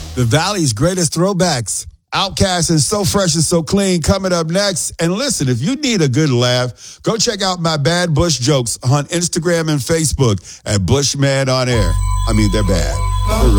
The Valley's greatest throwbacks. Outcast and So Fresh and So Clean coming up next. And listen, if you need a good laugh, go check out my Bad Bush jokes on Instagram and Facebook at Bushman on Air. I mean, they're bad.